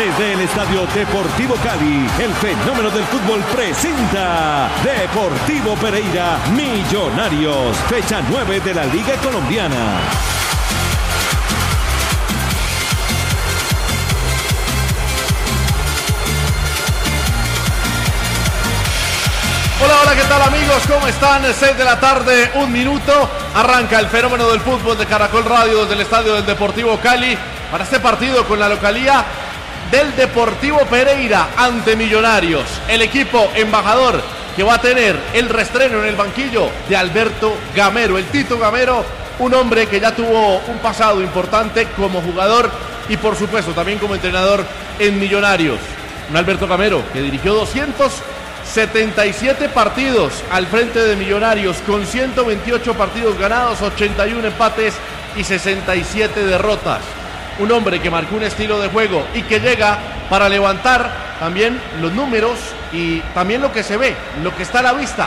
Desde el Estadio Deportivo Cali, el fenómeno del fútbol presenta Deportivo Pereira Millonarios, fecha 9 de la Liga Colombiana. Hola, ¿qué tal amigos? ¿Cómo están? 6 de la tarde, 1 minuto. Arranca el fenómeno del fútbol de Caracol Radio desde el Estadio del Deportivo Cali para este partido con la localía del Deportivo Pereira ante Millonarios. El equipo embajador que va a tener el reestreno en el banquillo de Alberto Gamero, el Tito Gamero, un hombre que ya tuvo un pasado importante como jugador y por supuesto también como entrenador en Millonarios. Un Alberto Gamero que dirigió 277 partidos al frente de Millonarios con 128 partidos ganados, 81 empates y 67 derrotas. Un hombre que marcó un estilo de juego y que llega para levantar también los números y también lo que se ve, lo que está a la vista,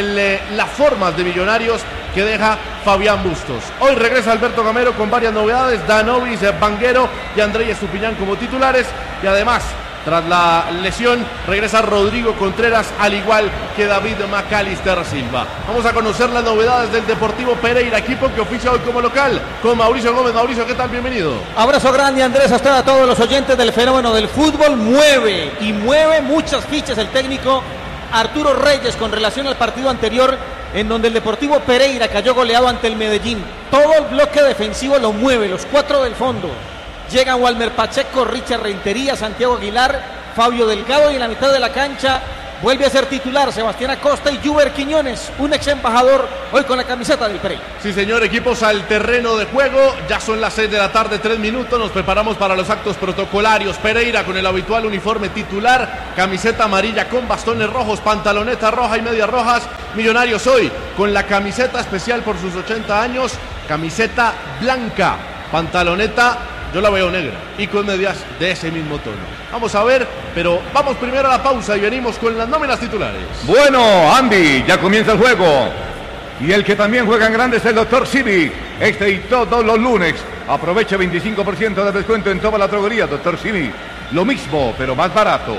las formas de Millonarios que deja Fabián Bustos. Hoy regresa Alberto Gamero con varias novedades: Danovis, Vanguero y Andrés Estupiñán como titulares, y además tras la lesión regresa Rodrigo Contreras, al igual que David Macalister Silva. Vamos a conocer las novedades del Deportivo Pereira, equipo que oficia hoy como local, con Mauricio Gómez. Mauricio, ¿qué tal? Bienvenido. Abrazo grande, Andrés, a usted, a todos los oyentes del fenómeno del fútbol. Mueve muchas fichas el técnico Arturo Reyes con relación al partido anterior, en donde el Deportivo Pereira cayó goleado ante el Medellín. Todo el bloque defensivo lo mueve, los 4 del fondo. Llegan Walmer Pacheco, Richard Rentería, Santiago Aguilar, Fabio Delgado, y en la mitad de la cancha vuelve a ser titular Sebastián Acosta y Juber Quiñones, un ex embajador, hoy con la camiseta del Pereira. Sí, señor, equipos al terreno de juego. Ya son las 6 de la tarde, 3 minutos. Nos preparamos para los actos protocolarios. Pereira con el habitual uniforme titular, camiseta amarilla con bastones rojos, pantaloneta roja y medias rojas. Millonarios hoy con la camiseta especial por sus 80 años, camiseta blanca, pantaloneta, yo la veo negra y con medias de ese mismo tono. Vamos a ver, pero vamos primero a la pausa y venimos con las nóminas titulares. Bueno, Andy, ya comienza el juego. Y el que también juega en grande es el Dr. Simi. Este y todos los lunes. Aproveche 25% de descuento en toda la droguería, Dr. Simi. Lo mismo, pero más barato.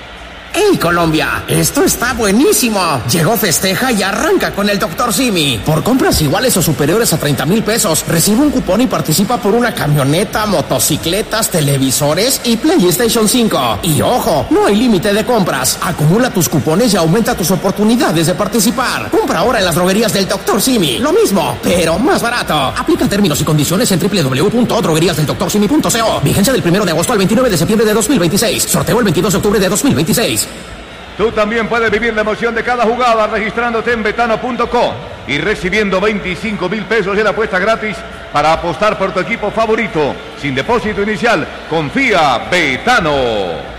¡Hey, Colombia! ¡Esto está buenísimo! Llegó Festeja y arranca con el Dr. Simi. Por compras iguales o superiores a 30,000 pesos, recibe un cupón y participa por una camioneta, motocicletas, televisores y PlayStation 5. Y ojo, no hay límite de compras. Acumula tus cupones y aumenta tus oportunidades de participar. Compra ahora en las droguerías del Dr. Simi. Lo mismo, pero más barato. Aplica términos y condiciones en www.drogueriasdeldoctorsimi.co. Vigencia del 1 de agosto al 29 de septiembre de 2026. Sorteo el 22 de octubre de 2026. Tú también puedes vivir la emoción de cada jugada registrándote en betano.com y recibiendo 25,000 pesos en apuesta gratis para apostar por tu equipo favorito. Sin depósito inicial, confía Betano.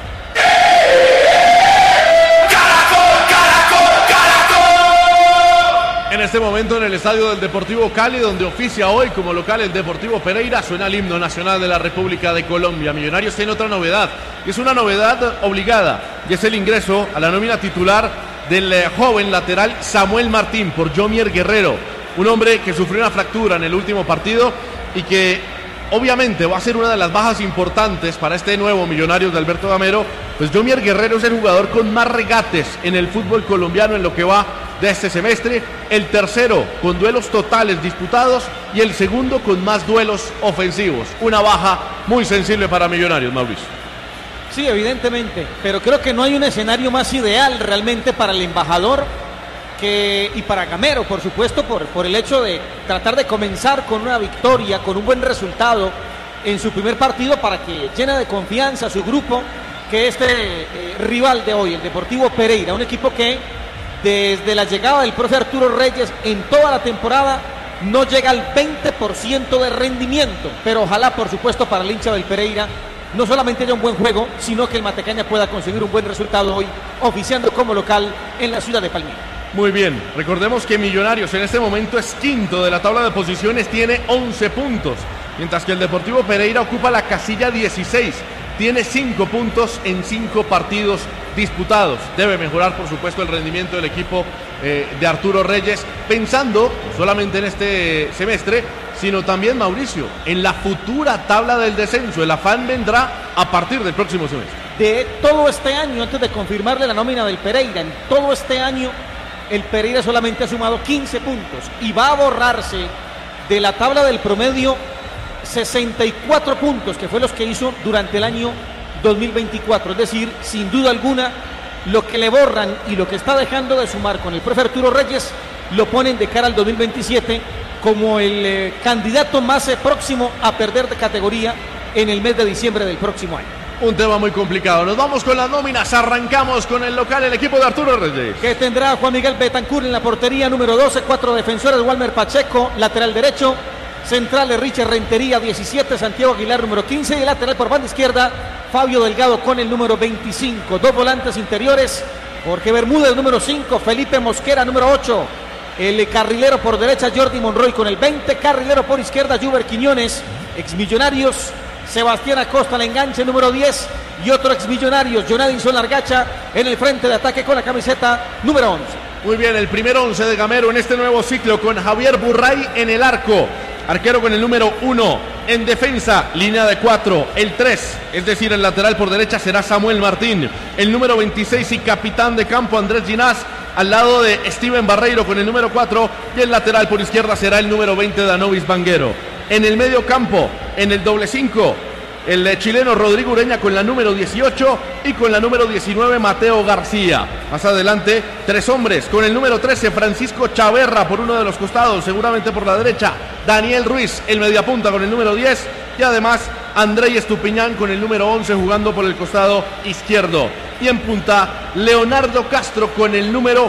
En este momento en el estadio del Deportivo Cali, donde oficia hoy como local el Deportivo Pereira, suena el himno nacional de la República de Colombia. Millonarios tiene otra novedad, y es una novedad obligada, y es el ingreso a la nómina titular del joven lateral Samuel Martín por Yomier Guerrero, un hombre que sufrió una fractura en el último partido y que obviamente va a ser una de las bajas importantes para este nuevo Millonarios de Alberto Gamero. Pues Yomier Guerrero es el jugador con más regates en el fútbol colombiano en lo que va de este semestre, el tercero con duelos totales disputados y el segundo con más duelos ofensivos. Una baja muy sensible para Millonarios, Mauricio. Sí, evidentemente, pero creo que no hay un escenario más ideal realmente para el embajador y para Gamero, por supuesto, por el hecho de tratar de comenzar con una victoria, con un buen resultado en su primer partido, para que llene de confianza a su grupo, que este rival de hoy, el Deportivo Pereira, un equipo que desde la llegada del profe Arturo Reyes en toda la temporada no llega al 20% de rendimiento, pero ojalá, por supuesto, para el hincha del Pereira no solamente haya un buen juego, sino que el Matecaña pueda conseguir un buen resultado hoy, oficiando como local en la ciudad de Palmira. Muy bien, recordemos que Millonarios en este momento es quinto de la tabla de posiciones, tiene 11 puntos, mientras que el Deportivo Pereira ocupa la casilla 16, tiene 5 puntos en 5 partidos disputados. Debe mejorar, por supuesto, el rendimiento del equipo de Arturo Reyes, pensando no solamente en este semestre, sino también, Mauricio, en la futura tabla del descenso. El afán vendrá a partir del próximo semestre. De todo este año, antes de confirmarle la nómina del Pereira, en todo este año el Pereira solamente ha sumado 15 puntos y va a borrarse de la tabla del promedio 64 puntos, que fue los que hizo durante el año 2024. Es decir, sin duda alguna, lo que le borran y lo que está dejando de sumar con el profe Arturo Reyes lo ponen de cara al 2027 como el candidato más próximo a perder de categoría en el mes de diciembre del próximo año. Un tema muy complicado. Nos vamos con las nóminas. Arrancamos con el local, el equipo de Arturo Reyes. Que tendrá Juan Miguel Betancur en la portería, número 12, 4 defensores, Walmer Pacheco, lateral derecho, centrales Richard Rentería, 17, Santiago Aguilar, número 15, y lateral por banda izquierda, Fabio Delgado con el número 25. Dos volantes interiores, Jorge Bermúdez, número 5, Felipe Mosquera, número 8, el carrilero por derecha, Jordi Monroy con el 20, carrilero por izquierda, Juber Quiñones, exmillonarios, Sebastián Acosta al enganche, número 10, y otro exmillonarios, Jonadinson Largacha en el frente de ataque con la camiseta número 11. Muy bien, el primer 11 de Gamero en este nuevo ciclo, con Javier Burray en el arco, arquero con el número 1, en defensa, línea de 4, el 3, es decir, el lateral por derecha será Samuel Martín, el número 26 y capitán de campo Andrés Ginás, al lado de Steven Barreiro con el número 4, y el lateral por izquierda será el número 20, Danovis Banguero. En el medio campo, en el doble 5, el chileno Rodrigo Ureña con la número 18 y con la número 19 Mateo García. Más adelante, tres hombres, con el número 13 Francisco Chaverra por uno de los costados, seguramente por la derecha, Daniel Ruiz, el mediapunta con el número 10, y además Andrei Estupiñán con el número 11 jugando por el costado izquierdo. Y en punta, Leonardo Castro con el número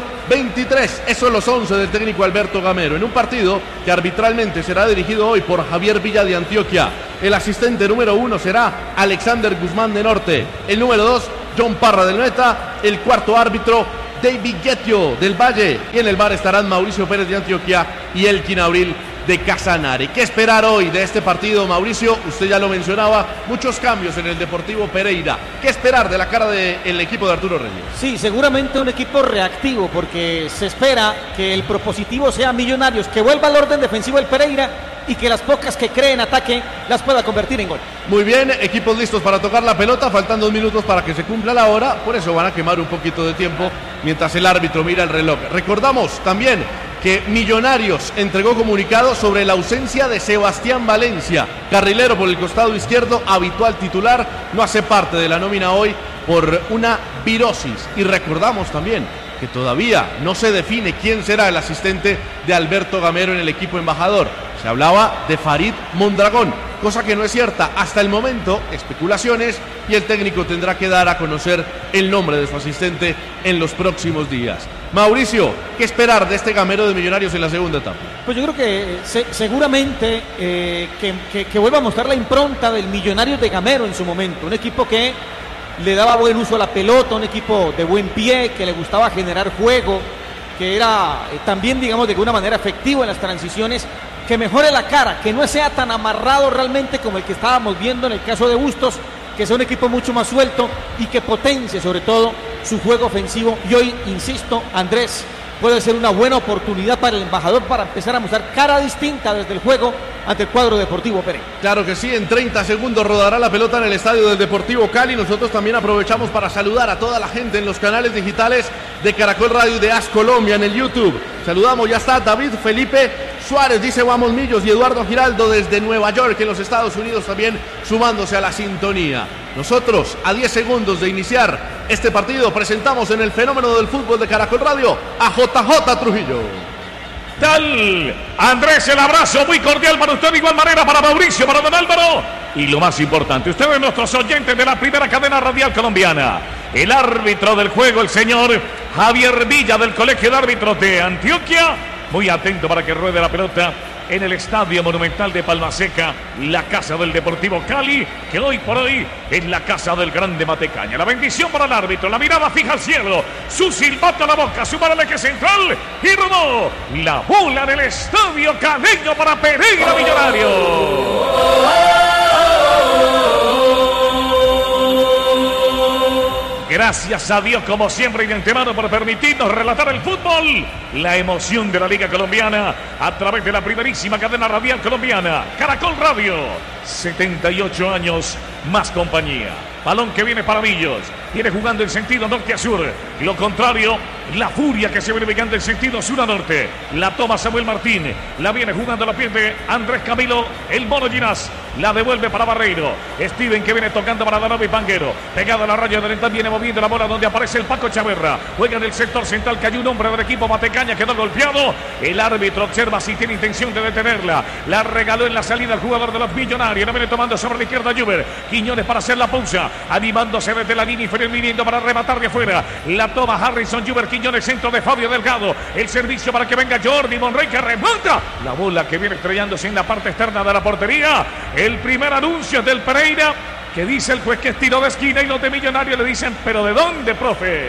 23. Esos son los 11 del técnico Alberto Gamero, en un partido que arbitralmente será dirigido hoy por Javier Villa de Antioquia. El asistente número 1 será Alexander Guzmán de Norte. El número 2, John Parra del Meta. El cuarto árbitro, David Guetio del Valle. Y en el bar estarán Mauricio Pérez de Antioquia y Elkin Abril de Casanare. ¿Qué esperar hoy de este partido, Mauricio? Usted ya lo mencionaba, muchos cambios en el Deportivo Pereira. ¿Qué esperar de la cara del equipo de Arturo Reyes? Sí, seguramente un equipo reactivo, porque se espera que el propositivo sea Millonarios, que vuelva al orden defensivo el Pereira y que las pocas que cree en ataque las pueda convertir en gol. Muy bien, equipos listos para tocar la pelota, faltan 2 minutos para que se cumpla la hora, por eso van a quemar un poquito de tiempo mientras el árbitro mira el reloj. Recordamos también que Millonarios entregó comunicado sobre la ausencia de Sebastián Valencia, carrilero por el costado izquierdo, habitual titular, no hace parte de la nómina hoy por una virosis. Y recordamos también que todavía no se define quién será el asistente de Alberto Gamero en el equipo embajador. Se hablaba de Farid Mondragón, cosa que no es cierta hasta el momento, especulaciones, y el técnico tendrá que dar a conocer el nombre de su asistente en los próximos días. Mauricio, ¿qué esperar de este Gamero de Millonarios en la segunda etapa? Pues yo creo que seguramente que vuelva a mostrar la impronta del Millonarios de Gamero en su momento, un equipo que le daba buen uso a la pelota, un equipo de buen pie, que le gustaba generar juego, que era también, digamos, de alguna manera efectivo en las transiciones, que mejore la cara, que no sea tan amarrado realmente como el que estábamos viendo en el caso de Bustos, que sea un equipo mucho más suelto y que potencie sobre todo su juego ofensivo. Y hoy, insisto, Andrés, puede ser una buena oportunidad para el embajador para empezar a mostrar cara distinta desde el juego ante el cuadro Deportivo Pereira. Claro que sí, en 30 segundos rodará la pelota en el estadio del Deportivo Cali. Nosotros también aprovechamos para saludar a toda la gente en los canales digitales de Caracol Radio y de AS Colombia en el YouTube. Saludamos, ya está David Felipe Suárez, dice vamos Millos, y Eduardo Giraldo desde Nueva York en los Estados Unidos también sumándose a la sintonía. Nosotros, a 10 segundos de iniciar este partido, presentamos en el fenómeno del fútbol de Caracol Radio a JJ Trujillo. Tal Andrés, el abrazo muy cordial para usted, de igual manera para Mauricio, para don Álvaro, y lo más importante, ustedes nuestros oyentes de la primera cadena radial colombiana. El árbitro del juego, el señor Javier Villa del Colegio de Árbitros de Antioquia, muy atento para que ruede la pelota en el Estadio Monumental de Palmaseca, la casa del Deportivo Cali, que hoy por hoy es la casa del Grande Matecaña. La bendición para el árbitro, la mirada fija al cielo, su silbato a la boca, su para el eje central, y rodó la bola del Estadio Caleño para Pereira Millonarios. Gracias a Dios, como siempre, y de antemano por permitirnos relatar el fútbol. La emoción de la Liga Colombiana a través de la primerísima cadena radial colombiana. Caracol Radio, 78 años más compañía. Balón que viene para Millos. Viene jugando en sentido norte a sur. Lo contrario, la furia que se viene pegando en sentido sur a norte. La toma Samuel Martín. La viene jugando, la pierde Andrés Camilo, el Mono Ginás. La devuelve para Barreiro. Steven que viene tocando para Danovi Panguero. Pegado a la raya derecha, viene moviendo la bola donde aparece el Paco Chaverra. Juega en el sector central, que hay un hombre del equipo Matecaña, quedó golpeado. El árbitro observa si tiene intención de detenerla. La regaló en la salida el jugador de los Millonarios. La viene tomando sobre la izquierda Juber. Quiñones para hacer la pausa. Animándose desde la línea inferior, viniendo para rematar de afuera. La toma Harrison Juber, Quiñones, centro de Fabio Delgado. El servicio para que venga Jordi Monroy, que remata. La bola que viene estrellándose en la parte externa de la portería. El primer anuncio del Pereira, que dice el juez que es tiro de esquina, y los de Millonarios le dicen, ¿pero de dónde, profe?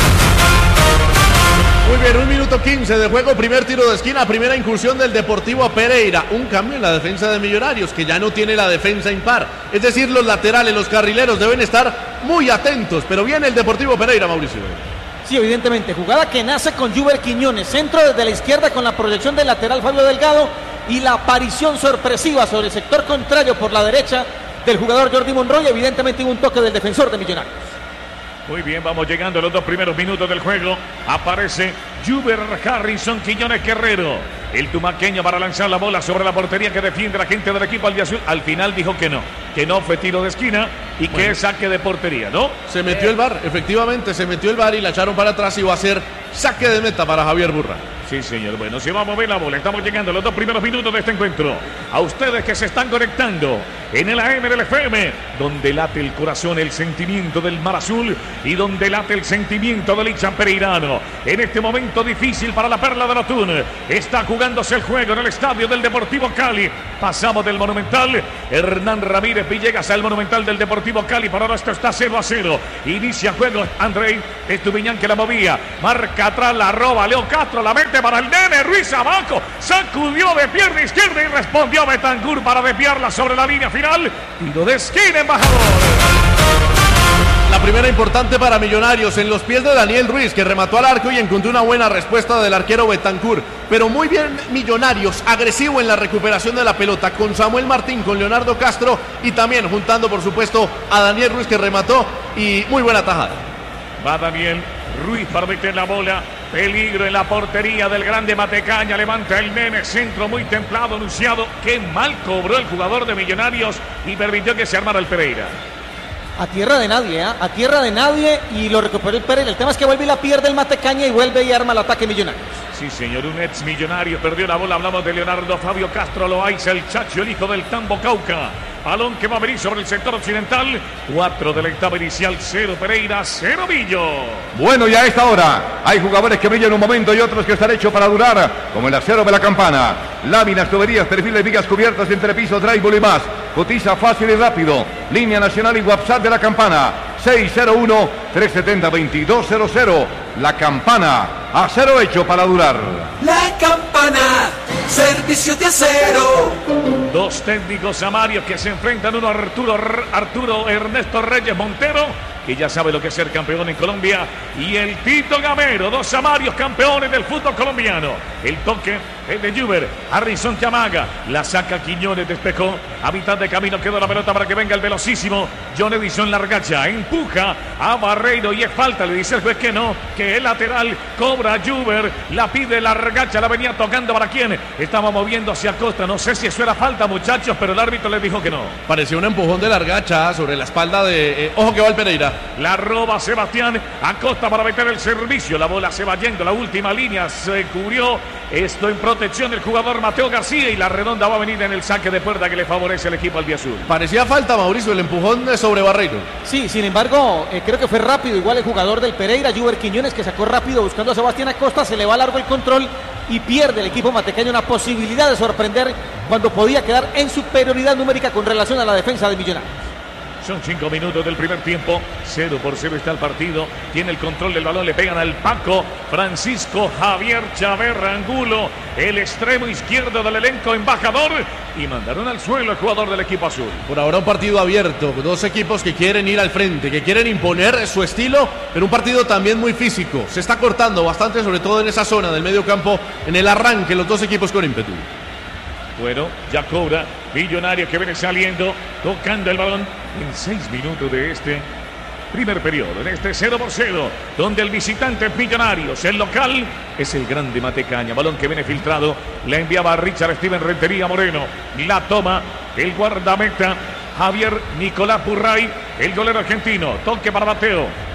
Muy bien, 1 minuto 15 de juego, primer tiro de esquina, primera incursión del Deportivo Pereira. Un cambio en la defensa de Millonarios, que ya no tiene la defensa impar. Es decir, los laterales, los carrileros deben estar muy atentos, pero viene el Deportivo Pereira, Mauricio. Sí, evidentemente, jugada que nace con Juber Quiñones, centro desde la izquierda con la proyección del lateral Fabio Delgado y la aparición sorpresiva sobre el sector contrario por la derecha del jugador Jordi Monroy. Evidentemente hubo un toque del defensor de Millonarios. Muy bien, vamos llegando a los 2 primeros minutos del juego. Aparece Juber Harrison Quiñones Guerrero, el tumaqueño, para lanzar la bola sobre la portería que defiende la gente del equipo albiazul. Al final dijo que no fue tiro de esquina y que es saque de portería, ¿no? Se metió el VAR, efectivamente, se metió el VAR y la echaron para atrás y va a ser saque de meta para Javier Burra. Sí, señor. Bueno, si vamos a ver la bola, estamos llegando a los 2 primeros minutos de este encuentro. A ustedes que se están conectando en el AM del FM, donde late el corazón, el sentimiento del Mar Azul y donde late el sentimiento del hincha pereirano. En este momento difícil para la Perla de Notún, está jugándose el juego en el estadio del Deportivo Cali. Pasamos del Monumental, Hernán Ramírez Villegas al Monumental del Deportivo Cali. Por ahora esto está 0-0. Inicia juego Andrei Estupiñán, que la movía. Marca atrás, la roba Leo Castro, la mete para el nene Ruiz abajo. Sacudió de pierna izquierda y respondió Betancur para desviarla sobre la línea final. Tiro de esquina, embajador. La primera importante para Millonarios en los pies de Daniel Ruiz, que remató al arco y encontró una buena respuesta del arquero Betancur. Pero muy bien Millonarios, agresivo en la recuperación de la pelota, con Samuel Martín, con Leonardo Castro y también juntando por supuesto a Daniel Ruiz, que remató, y muy buena tajada. Va Daniel Ruiz para meter la bola. Peligro en la portería del grande Matecaña. Levanta el nene, centro muy templado, anunciado. Qué mal cobró el jugador de Millonarios y permitió que se armara el Pereira. A tierra de nadie, a tierra de nadie, y lo recuperó el Pereira. El tema es que vuelve y la pierde el Matecaña y vuelve y arma el ataque Millonarios. Sí, señor, un ex millonario perdió la bola. Hablamos de Leonardo Fabio Castro Loaiza, el Chacho, el hijo del Tambo Cauca. Balón que va a venir sobre el sector occidental. 4 de la etapa inicial, 0 Pereira, 0 Millo. Bueno, y a esta hora hay jugadores que brillan un momento y otros que están hechos para durar, como el acero de la Campana. Láminas, tuberías, perfiles, vigas cubiertas, entrepisos, drywall y más. Cotiza fácil y rápido. Línea nacional y WhatsApp de la Campana. 601-370-2200. La Campana, acero hecho para durar. La Campana, servicio de acero. 2 técnicos amarios que se enfrentan, uno Arturo Ernesto Reyes Montero, que ya sabe lo que es ser campeón en Colombia, y el Tito Gamero, 2 amarios campeones del fútbol colombiano. El toque es de Juber, Harrison Chamaga, la saca Quiñones, despejó, a mitad de camino quedó la pelota para que venga el velocísimo John Edison Largacha, empuja a Barreiro y es falta, le dice el juez que no, que es lateral, cobra Juber, la pide Largacha, la venía tocando para quién, estaba moviendo hacia Costa, no sé si eso era falta, muchachos, pero el árbitro les dijo que no. Pareció un empujón de Largacha sobre la espalda de... ojo que va el Pereira. La roba Sebastián Acosta para meter el servicio. La bola se va yendo. La última línea se cubrió. Esto en protección del jugador Mateo García. Y la redonda va a venir en el saque de puerta que le favorece al equipo albiazul. Parecía falta, Mauricio, el empujón sobre Barreiro. Sí, sin embargo, creo que fue rápido. Igual el jugador del Pereira, Juber Quiñones, que sacó rápido buscando a Sebastián Acosta. Se le va largo el control y pierde el equipo matecaño una posibilidad de sorprender cuando podía quedar en superioridad numérica con relación a la defensa de Millonarios. Son 5 minutos del primer tiempo. 0-0 está el partido. Tiene el control del balón. Le pegan al Paco. Francisco Javier Chávez Angulo, el extremo izquierdo del elenco embajador. Y mandaron al suelo el jugador del equipo azul. Por ahora un partido abierto. Dos equipos que quieren ir al frente, que quieren imponer su estilo, pero un partido también muy físico. Se está cortando bastante, sobre todo en esa zona del medio campo, en el arranque, los dos equipos con ímpetu. Bueno, ya cobra Millonarios que viene saliendo, tocando el balón en 6 minutos de este primer periodo, en este 0-0, donde el visitante es Millonarios, el local es el grande Matecaña. Balón que viene filtrado, la enviaba a Richard Steven Rentería Moreno, la toma el guardameta Javier Nicolás Purray, el golero argentino, toque para Mateo.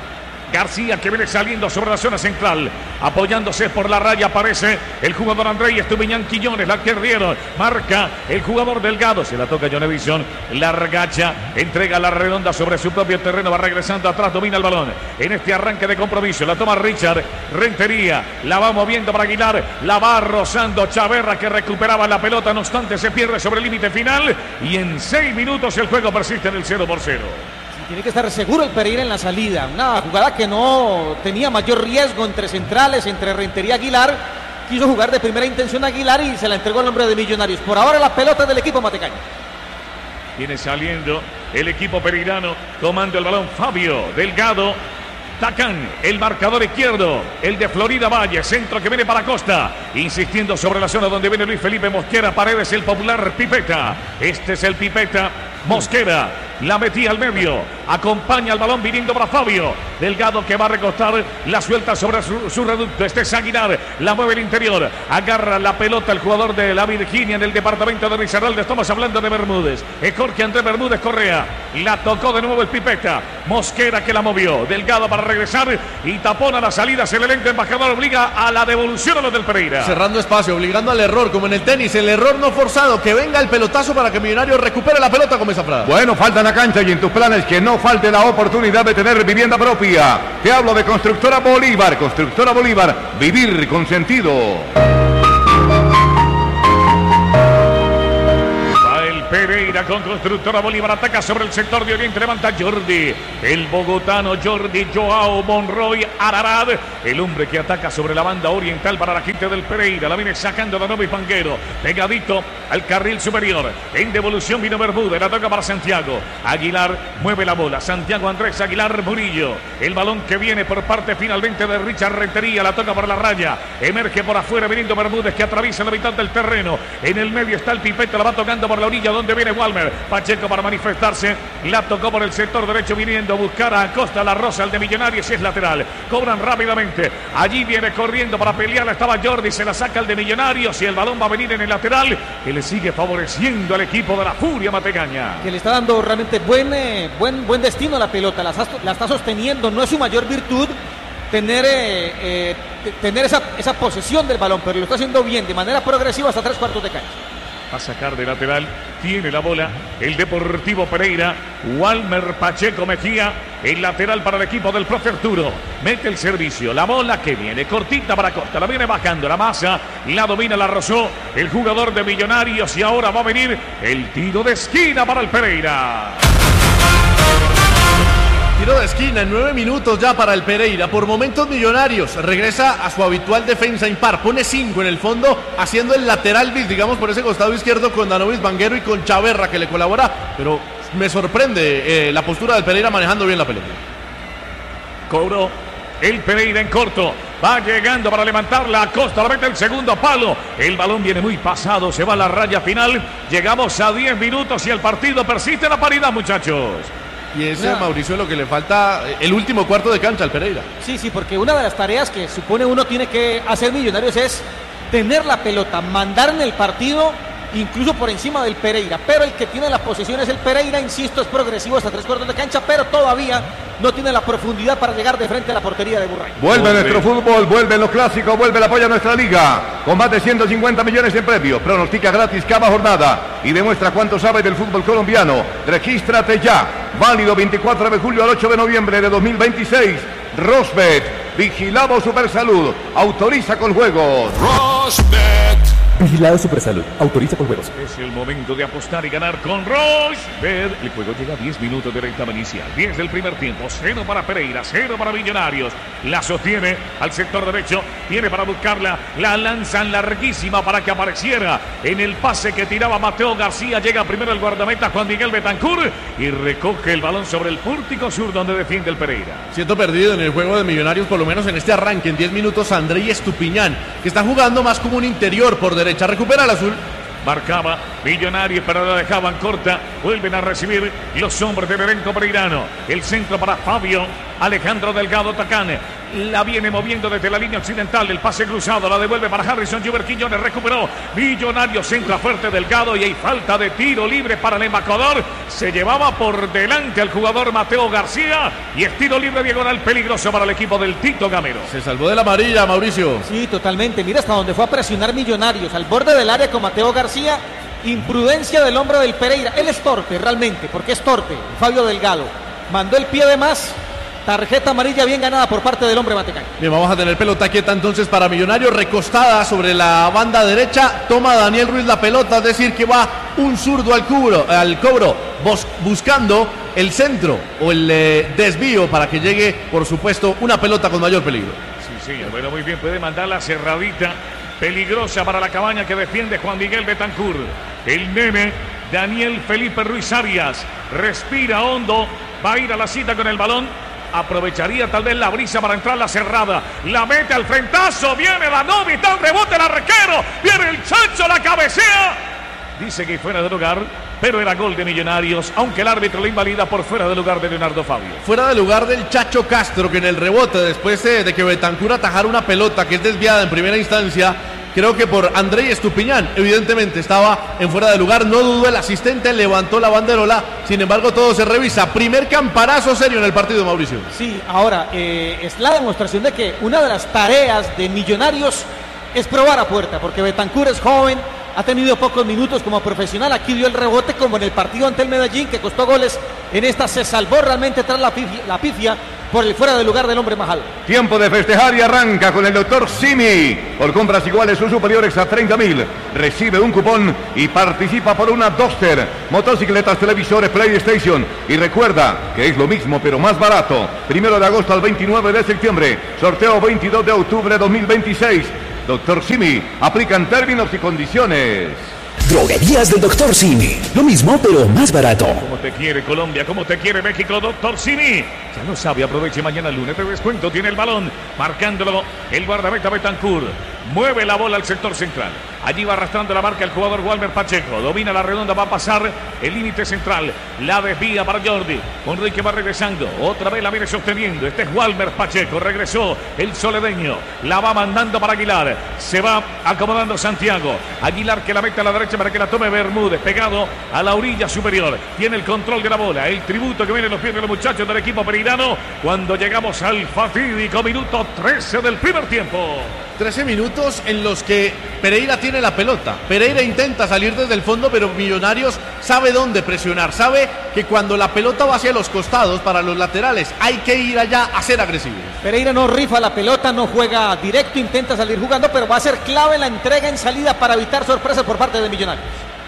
García que viene saliendo sobre la zona central, apoyándose por la raya, aparece el jugador Andrés Estupiñán Quiñones, la perdieron, marca el jugador Delgado, se la toca John Edison, largacha, entrega la redonda sobre su propio terreno, va regresando atrás, domina el balón, en este arranque de compromiso, la toma Richard Rentería, la va moviendo para Aguilar, la va rozando Chaverra que recuperaba la pelota, no obstante se pierde sobre el límite final y en 6 minutos el juego persiste en el 0-0. Tiene que estar seguro el Pereira en la salida. Una jugada que no tenía mayor riesgo entre centrales, entre Rentería y Aguilar. Quiso jugar de primera intención a Aguilar y se la entregó al hombre de Millonarios. Por ahora la pelota del equipo matecaño. Viene saliendo el equipo pereirano, tomando el balón Fabio Delgado. Tacán, el marcador izquierdo, el de Florida Valle, centro que viene para Costa, insistiendo sobre la zona donde viene Luis Felipe Mosquera, Paredes, el popular Pipeta. Este es el Pipeta, Mosquera, la metía al medio, acompaña el balón viniendo para Fabio Delgado que va a recostar, la suelta sobre su reducto, este es Aguilar, la mueve el interior, agarra la pelota el jugador de la Virginia en el departamento de Risaralda, estamos hablando de Bermúdez, es Jorge Andrés Bermúdez Correa, la tocó de nuevo el Pipeta, Mosquera que la movió, Delgado para regresar y tapona las salidas, el elenco embajador obliga a la devolución a los del Pereira. Cerrando espacio, obligando al error, como en el tenis, el error no forzado, que venga el pelotazo para que Millonarios recupere la pelota como esa frase. Bueno, falta en la cancha y en tus planes que no falte la oportunidad de tener vivienda propia. Te hablo de Constructora Bolívar. Constructora Bolívar, vivir con sentido. Pereira con Constructora Bolívar, ataca sobre el sector de Oriente, levanta Jordi, el bogotano Jordi Joao Monroy Ararad, el hombre que ataca sobre la banda oriental para la gente del Pereira, la viene sacando Danovis Panguero, pegadito al carril superior, en devolución vino Bermúdez, la toca para Santiago, Aguilar mueve la bola, Santiago Andrés Aguilar Murillo, el balón que viene por parte finalmente de Richard Rentería, la toca por la raya, emerge por afuera viniendo Bermúdez que atraviesa la mitad del terreno, en el medio está el Pipeta, la va tocando por la orilla donde viene Walmer, Pacheco para manifestarse, la tocó por el sector derecho viniendo a buscar a Costa, la rosa, el de Millonarios y es lateral, cobran rápidamente, allí viene corriendo para pelear, estaba Jordi, se la saca el de Millonarios y el balón va a venir en el lateral, que le sigue favoreciendo al equipo de la Furia Matecaña. Que le está dando realmente buen destino a la pelota, la está sosteniendo, no es su mayor virtud tener esa posesión del balón, pero lo está haciendo bien, de manera progresiva hasta 3/4 de cancha. A sacar de lateral, tiene la bola el Deportivo Pereira, Walmer Pacheco Mejía, el lateral para el equipo del profe Arturo, mete el servicio, la bola que viene cortita para Costa, la viene bajando, la masa, la domina, la rozó el jugador de Millonarios y ahora va a venir el tiro de esquina para el Pereira. Tiro de esquina en 9 minutos ya para el Pereira. Por momentos Millonarios regresa a su habitual defensa impar. Pone 5 en el fondo, haciendo el lateral bis, digamos, por ese costado izquierdo con Danovis Vanguero y con Chaverra que le colabora. Pero me sorprende la postura del Pereira manejando bien la pelota. Cobró el Pereira en corto. Va llegando para levantarla a Costa, la mete el segundo palo. El balón viene muy pasado, se va a la raya final. Llegamos a 10 minutos y el partido persiste en la paridad, muchachos. Y ese Mauricio lo que le falta el último cuarto de cancha al Pereira. Sí, porque una de las tareas que supone uno tiene que hacer Millonarios es tener la pelota, mandar en el partido, incluso por encima del Pereira. Pero el que tiene la posesión es el Pereira, insisto, es progresivo hasta 3/4 de cancha, pero todavía no tiene la profundidad para llegar de frente a la portería de Burray. Vuelve nuestro fútbol, vuelve los clásicos, vuelve el apoyo a nuestra liga. Combate 150 millones en premios, pronostica gratis cada jornada y demuestra cuánto sabe del fútbol colombiano. Regístrate ya, válido 24 de julio al 8 de noviembre de 2026. Rosbet, vigilamos Supersalud, autoriza con juegos. Rosbet. Vigilado Supersalud. Autoriza con juegos. Es el momento de apostar y ganar con Rochebet. El juego llega a 10 minutos de la etapa inicial. 10 del primer tiempo. 0 para Pereira, 0 para Millonarios. La sostiene al sector derecho. Viene para buscarla. La lanzan larguísima para que apareciera en el pase que tiraba Mateo García. Llega primero el guardameta Juan Miguel Betancur y recoge el balón sobre el pórtico sur donde defiende el Pereira. Siento perdido en el juego de Millonarios, por lo menos en este arranque. En 10 minutos, André Estupiñán, que está jugando más como un interior por derecha. Recupera el azul. Marcaba Millonarios, pero la dejaban corta. Vuelven a recibir los hombres del elenco pereirano. El centro para Fabio Alejandro Delgado Tacane. La viene moviendo desde la línea occidental. El pase cruzado la devuelve para Harrison Juber Quiñones. Recuperó Millonarios, centra fuerte Delgado y hay falta de tiro libre para el embajador. Se llevaba por delante al jugador Mateo García y es tiro libre diagonal peligroso para el equipo del Tito Gamero. Se salvó de la amarilla, Mauricio. Sí, totalmente. Mira hasta donde fue a presionar Millonarios, al borde del área con Mateo García. Imprudencia del hombre del Pereira. Él es torpe realmente, porque es torpe. Fabio Delgado mandó el pie de más. Tarjeta amarilla bien ganada por parte del hombre Matecán. Bien, vamos a tener pelota quieta entonces para Millonarios, recostada sobre la banda derecha. Toma Daniel Ruiz la pelota, es decir que va un zurdo al cobro, buscando el centro o el desvío para que llegue, por supuesto, una pelota con mayor peligro. Sí, bueno, muy bien, puede mandar la cerradita peligrosa para la cabaña que defiende Juan Miguel Betancur. El nene Daniel Felipe Ruiz Arias respira hondo, va a ir a la cita con el balón. Aprovecharía tal vez la brisa para entrar la cerrada. La mete al frentazo. Viene Danovi. Está el rebote el arquero. Viene el Chacho. La cabecea. Dice que fuera de lugar, pero era gol de Millonarios, aunque el árbitro le invalida por fuera de lugar de Leonardo Fabio. Fuera de lugar del Chacho Castro, que en el rebote, después de que Betancur atajara una pelota que es desviada en primera instancia, creo que por André Estupiñán, evidentemente estaba en fuera de lugar, no dudó el asistente, levantó la banderola, sin embargo todo se revisa. Primer campanazo serio en el partido, Mauricio. Sí, ahora es la demostración de que una de las tareas de Millonarios es probar a puerta, porque Betancur es joven, ha tenido pocos minutos como profesional, aquí dio el rebote como en el partido ante el Medellín, que costó goles, en esta se salvó realmente tras la pifia por el fuera de lugar del hombre majado. Tiempo de festejar y arranca con el doctor Simi. Por compras iguales o superiores a 30.000, recibe un cupón y participa por una Duster, motocicletas, televisores, PlayStation. Y recuerda que es lo mismo pero más barato. 1 de agosto al 29 de septiembre, sorteo 22 de octubre de 2026. Doctor Simi, aplican términos y condiciones. Droguerías del Dr. Simi. Lo mismo, pero más barato. Como te quiere Colombia, como te quiere México, Dr. Simi. Ya lo sabe, aproveche mañana lunes de descuento. Tiene el balón, marcándolo el guardameta Betancur. Mueve la bola al sector central. Allí va arrastrando la marca el jugador Walmer Pacheco. Domina la redonda, va a pasar el límite central. La desvía para Jordi. Enrique va regresando. Otra vez la viene sosteniendo. Este es Walmer Pacheco. Regresó el soledeño. La va mandando para Aguilar. Se va acomodando Santiago. Aguilar que la mete a la derecha para que la tome Bermúdez. Pegado a la orilla superior. Tiene el control de la bola. El tributo que viene en los pies de los muchachos del equipo pereirano. Cuando llegamos al fatídico minuto 13 del primer tiempo. 13 minutos en los que Pereira tiene la pelota. Pereira intenta salir desde el fondo, pero Millonarios sabe dónde presionar. Sabe que cuando la pelota va hacia los costados, para los laterales, hay que ir allá a ser agresivo. Pereira no rifa la pelota, no juega directo, intenta salir jugando, pero va a ser clave la entrega en salida para evitar sorpresas por parte de Millonarios.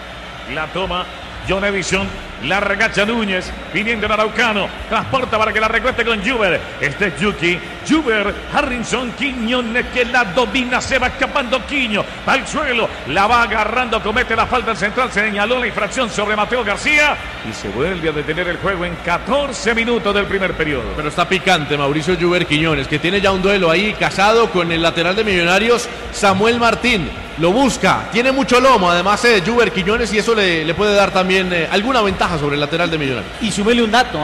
La toma John Edison, la regacha Núñez, viniendo en Araucano, transporta para que la recueste con Juber. Este es Yuki, Juber, Harrison, Quiñones que la domina, se va escapando Quiño, va al suelo, la va agarrando, comete la falta en central, señaló la infracción sobre Mateo García y se vuelve a detener el juego en 14 minutos del primer periodo. Pero está picante Mauricio Juber Quiñones, que tiene ya un duelo ahí casado con el lateral de Millonarios, Samuel Martín. Lo busca, tiene mucho lomo, además de Juber Quiñones, y eso le puede dar también alguna ventaja sobre el lateral de Millonarios. Y súmele un dato,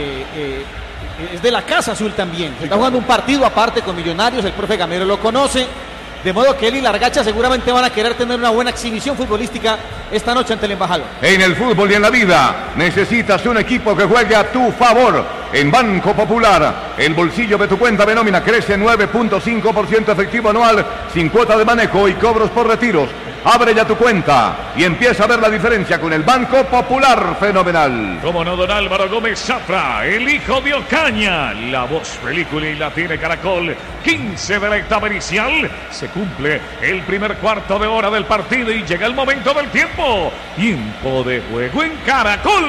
es de la Casa Azul también. Está jugando un partido aparte con Millonarios, el profe Gamero lo conoce, de modo que él y Largacha seguramente van a querer tener una buena exhibición futbolística esta noche ante el embajador. En el fútbol y en la vida necesitas un equipo que juegue a tu favor. En Banco Popular, el bolsillo de tu cuenta de nómina crece 9.5% efectivo anual, sin cuota de manejo y cobros por retiros. Abre ya tu cuenta y empieza a ver la diferencia con el Banco Popular Fenomenal. Como no, don Álvaro Gómez Zafra, el hijo de Ocaña. La voz película y la tiene Caracol. 15 de la etapa inicial. Se cumple el primer cuarto de hora del partido y llega el momento del tiempo. Tiempo de juego en Caracol.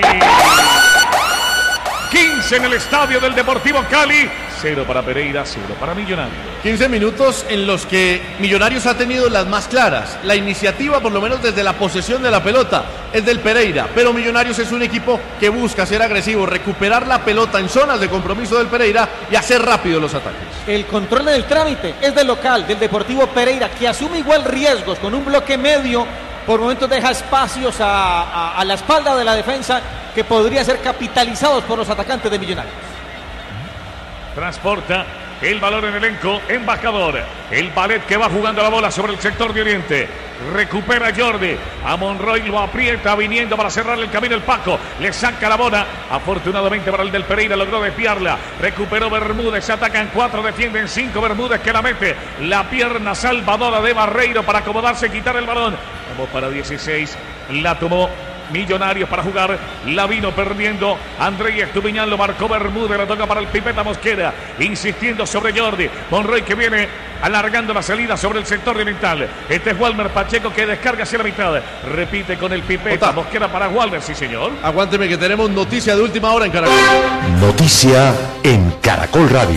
15 en el estadio del Deportivo Cali. 0 para Pereira, 0 para Millonarios. 15 minutos en los que Millonarios ha tenido las más claras. La iniciativa, por lo menos desde la posesión de la pelota, es del Pereira. Pero Millonarios es un equipo que busca ser agresivo, recuperar la pelota en zonas de compromiso del Pereira y hacer rápido los ataques. El control del trámite es del local, del Deportivo Pereira, que asume igual riesgos con un bloque medio. Por momentos deja espacios a la espalda de la defensa que podría ser capitalizados por los atacantes de Millonarios. Transporta el balón en elenco, embajador. El ballet que va jugando la bola sobre el sector de Oriente. Recupera Jordi. A Monroy lo aprieta viniendo para cerrarle el camino el Paco. Le saca la bola. Afortunadamente para el del Pereira logró desviarla. Recuperó Bermúdez. Atacan 4, defienden 5. Bermúdez que la mete. La pierna salvadora de Barreiro para acomodarse y quitar el balón. Vamos para 16. La tomó Millonarios para jugar, la vino perdiendo André Estupiñán, lo marcó Bermúdez, la toca para el Pipeta Mosquera, insistiendo sobre Jordi, Monroy que viene alargando la salida sobre el sector oriental. Este es Walmer Pacheco que descarga hacia la mitad, repite con el Pipeta Mosquera para Walmer, sí señor. Aguánteme que tenemos noticia de última hora en Caracol. Noticia en Caracol Radio.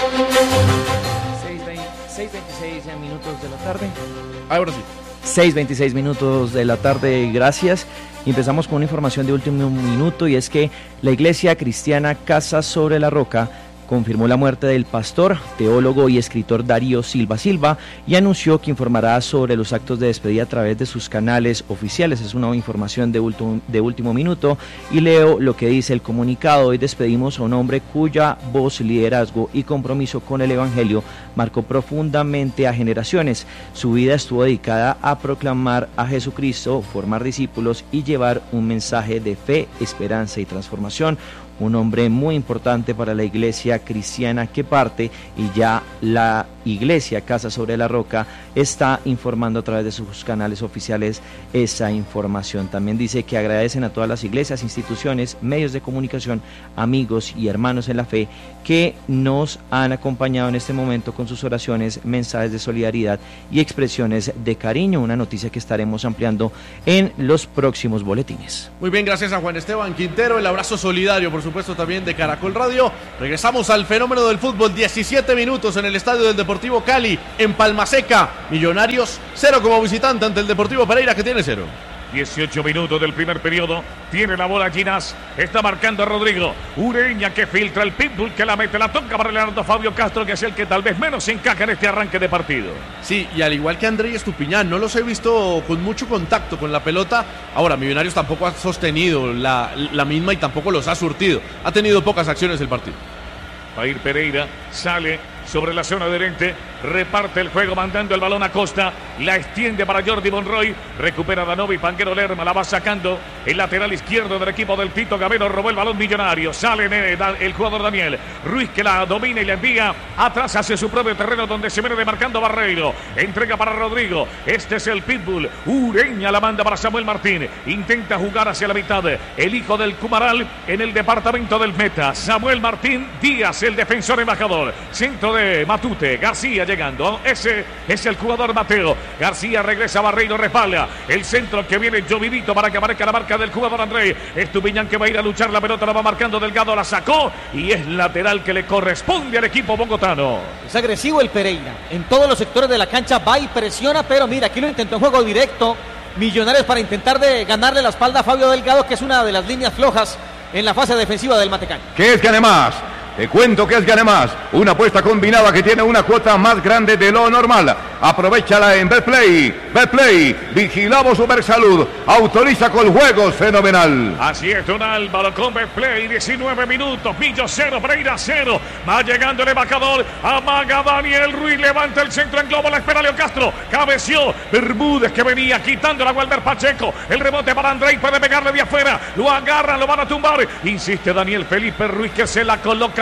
6:26 minutos de la tarde. Ahora sí. 6:26 minutos de la tarde, gracias. Y empezamos con una información de último minuto, y es que la Iglesia Cristiana Casa sobre la Roca confirmó la muerte del pastor, teólogo y escritor Darío Silva Silva y anunció que informará sobre los actos de despedida a través de sus canales oficiales. Es una información de último minuto y leo lo que dice el comunicado. Hoy despedimos a un hombre cuya voz, liderazgo y compromiso con el Evangelio marcó profundamente a generaciones. Su vida estuvo dedicada a proclamar a Jesucristo, formar discípulos y llevar un mensaje de fe, esperanza y transformación. Un hombre muy importante para la Iglesia Cristiana que parte, y ya la Iglesia Casa sobre la Roca está informando a través de sus canales oficiales esa información. También dice que agradecen a todas las iglesias, instituciones, medios de comunicación, amigos y hermanos en la fe que nos han acompañado en este momento con sus oraciones, mensajes de solidaridad y expresiones de cariño. Una noticia que estaremos ampliando en los próximos boletines. Muy bien, gracias a Juan Esteban Quintero. El abrazo solidario, por supuesto, también de Caracol Radio. Regresamos al fenómeno del fútbol. 17 minutos en el estadio del Deportivo Cali, en Palma Seca. Millonarios 0 como visitante ante el Deportivo Pereira, que tiene 0. 18 minutos del primer periodo. Tiene la bola Ginás. Está marcando a Rodrigo. Ureña que filtra el pitbull, que la mete, la toca para Leonardo Fabio Castro, que es el que tal vez menos se encaja en este arranque de partido. Sí, y al igual que André Estupiñán, no los he visto con mucho contacto con la pelota. Ahora, Millonarios tampoco ha sostenido la misma y tampoco los ha surtido. Ha tenido pocas acciones el partido. Va a ir Pereira, sale sobre la zona de Oriente, reparte el juego mandando el balón a Costa, la extiende para Jordi Monroy, recupera Danovi, Panguero Lerma, la va sacando el lateral izquierdo del equipo del Tito Gamero, robó el balón Millonario, sale el jugador Daniel Ruiz, que la domina y la envía atrás hacia su propio terreno, donde se viene demarcando Barreiro, entrega para Rodrigo, este es el pitbull, Ureña la manda para Samuel Martín, intenta jugar hacia la mitad, el hijo del Cumaral en el departamento del meta, Samuel Martín Díaz, el defensor embajador, centro de Matute, García llegando, ese es el jugador Mateo, García regresa, Barreiro respalda, el centro que viene Llovidito para que aparezca la marca del jugador André Estupiñán, que va a ir a luchar, la pelota la va marcando Delgado, la sacó y es lateral que le corresponde al equipo bogotano. Es agresivo el Pereira, en todos los sectores de la cancha va y presiona, pero mira, aquí lo intentó en juego directo Millonarios para intentar de ganarle la espalda a Fabio Delgado, que es una de las líneas flojas en la fase defensiva del Matecán. ¿Qué es Gane Más? Te cuento que es Gane Más, una apuesta combinada que tiene una cuota más grande de lo normal. Aprovéchala en Betplay. Betplay, vigilamos Supersalud, autoriza con juegos fenomenal. Así es, don Álvaro, con Betplay, 19 minutos, Millo 0, Pereira 0. Va llegando el embajador, amaga Daniel Ruiz, levanta el centro en globo, la espera Leo Castro, cabeció Bermúdez, que venía quitando la Walmer Pacheco, el rebote para André, puede pegarle de afuera, lo agarran, lo van a tumbar, insiste Daniel Felipe Ruiz, que se la coloca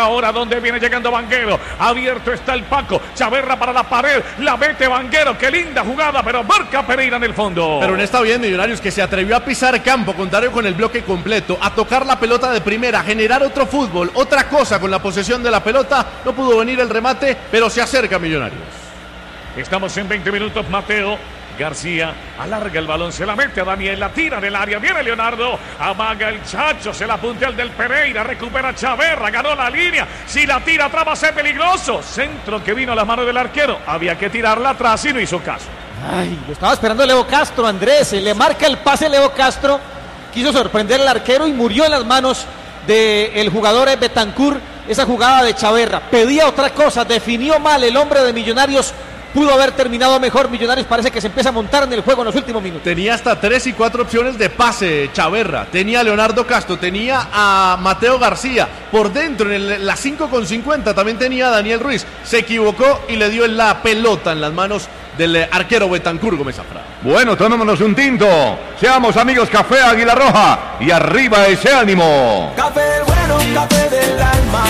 marca ahora donde viene llegando Vanguero. Abierto está el Paco. Chaverra para la pared. La mete Vanguero. Qué linda jugada, pero marca Pereira en el fondo. Pero no está bien Millonarios, que se atrevió a pisar campo, contrario con el bloque completo, a tocar la pelota de primera, a generar otro fútbol, otra cosa con la posesión de la pelota. No pudo venir el remate, pero se acerca Millonarios. Estamos en 20 minutos, Mateo García alarga el balón, se la mete a Daniel, la tira del área, viene Leonardo, amaga el Chacho, se la puntea el del Pereira, recupera Chaverra, ganó la línea, si la tira atrás va a ser peligroso, centro que vino a las manos del arquero, había que tirarla atrás y no hizo caso. Ay, lo estaba esperando Leo Castro, Andrés, se le marca el pase Leo Castro, quiso sorprender al arquero y murió en las manos del jugador Betancur, esa jugada de Chaverra, pedía otra cosa, definió mal el hombre de Millonarios. Pudo haber terminado mejor. Millonarios parece que se empieza a montar en el juego en los últimos minutos. Tenía hasta 3 y 4 opciones de pase Chaverra. Tenía a Leonardo Castro, tenía a Mateo García. Por dentro, en la 5:50 también tenía a Daniel Ruiz. Se equivocó y le dio la pelota en las manos del arquero Betancur Gómez Zafra. Bueno, tomémonos un tinto. Seamos amigos, Café Águila Roja. Y arriba ese ánimo. Café bueno, café del alma.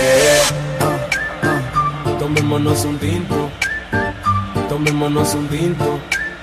Tomémonos un tinto. Tomémonos un tinto.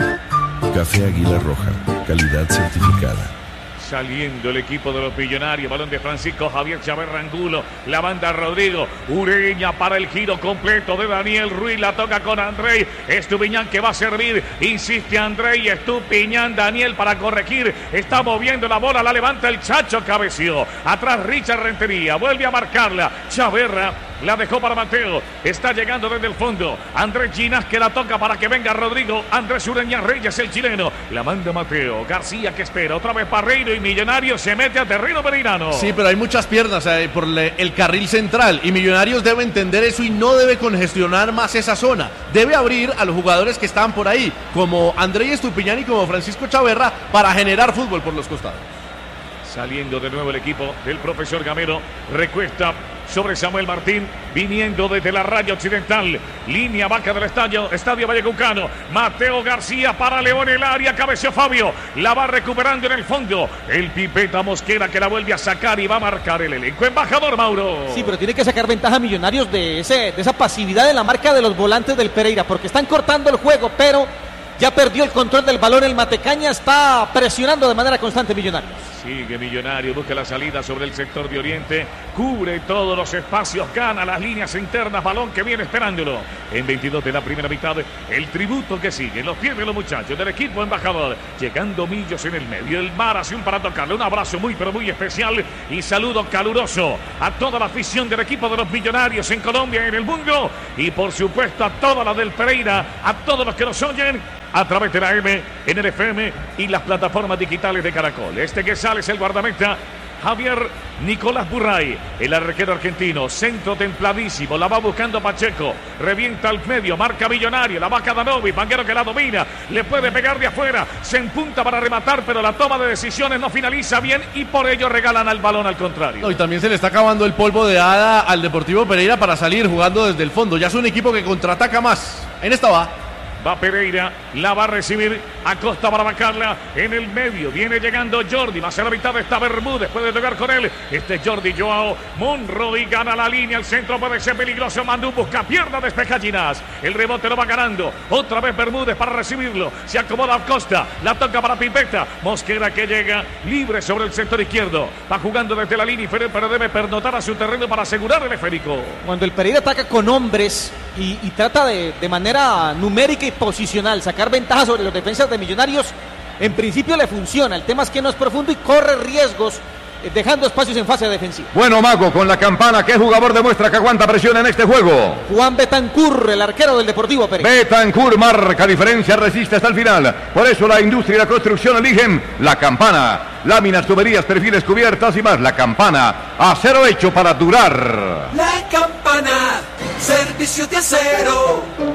Café Águila Roja, calidad certificada. Saliendo el equipo de los Millonarios, balón de Francisco Javier Chaverra Angulo, la banda Rodrigo Ureña para el giro completo de Daniel Ruiz, la toca con Andrei Estupiñán que va a servir, insiste Andrei Estupiñán, Daniel para corregir, está moviendo la bola, la levanta el Chacho, cabeció, atrás Richard Rentería, vuelve a marcarla, Chaverra la dejó para Mateo, está llegando desde el fondo, Andrés Ginas que la toca para que venga Rodrigo, Andrés Ureña Reyes el chileno, la manda Mateo, García que espera, otra vez Parreiro y Millonarios se mete a terreno pereirano. Sí, pero hay muchas piernas por el carril central y Millonarios debe entender eso y no debe congestionar más esa zona, debe abrir a los jugadores que están por ahí, como Andrés Estupiñán y como Francisco Chaverra, para generar fútbol por los costados. Saliendo de nuevo el equipo del profesor Gamero, recuesta sobre Samuel Martín, viniendo desde la raya occidental, línea vaca del estadio Vallecaucano, Mateo García para León el área, cabeció Fabio, la va recuperando en el fondo, el Pipeta Mosquera que la vuelve a sacar y va a marcar el elenco. Embajador Mauro. Sí, pero tiene que sacar ventaja Millonarios de esa pasividad de la marca de los volantes del Pereira, porque están cortando el juego, pero ya perdió el control del balón el Matecaña, está presionando de manera constante Millonarios. Sigue Millonario, busca la salida sobre el sector de Oriente, cubre todos los espacios, gana las líneas internas, balón que viene esperándolo. En 22 de la primera mitad, el tributo que sigue, los pies de los muchachos del equipo embajador, llegando Millos en el medio, el Mar hace un para tocarle, un abrazo muy pero muy especial y saludo caluroso a toda la afición del equipo de los Millonarios en Colombia y en el mundo y por supuesto a toda la del Pereira, a todos los que nos oyen a través de la M, en el FM y las plataformas digitales de Caracol. Este que sale es el guardameta Javier Nicolás Burray, el arquero argentino, centro templadísimo, la va buscando Pacheco, revienta al medio, marca Millonario, la va Kadanovic, Vanguero que la domina, le puede pegar de afuera, se empunta para rematar, pero la toma de decisiones no finaliza bien y por ello regalan al balón al contrario. No, y también se le está acabando el polvo de hada al Deportivo Pereira para salir jugando desde el fondo, ya es un equipo que contraataca más, en esta va Pereira, la va a recibir Acosta para bajarla en el medio, viene llegando Jordi, más a la mitad está Bermúdez, puede tocar con él, este es Jordi Joao Monroy, gana la línea, el centro puede ser peligroso, Mandú busca, pierna, despeja Ginás, el rebote lo va ganando, otra vez Bermúdez para recibirlo, se acomoda Acosta, la toca para Pipeta, Mosquera que llega libre sobre el sector izquierdo, va jugando desde la línea inferior, pero debe pernotar a su terreno para asegurar el esférico. Cuando el Pereira ataca con hombres y trata de manera numérica y posicional sacar ventaja sobre los defensas de Millonarios, en principio le funciona, el tema es que no es profundo y corre riesgos dejando espacios en fase defensiva. Bueno, Mago, con la campana, ¿qué jugador demuestra que aguanta presión en este juego? Juan Betancur, el arquero del Deportivo Pereira. Betancur marca diferencia, resiste hasta el final. Por eso la industria y la construcción eligen la campana. Láminas, tuberías, perfiles, cubiertas y más. La campana, acero hecho para durar. La campana, servicio de acero. Qué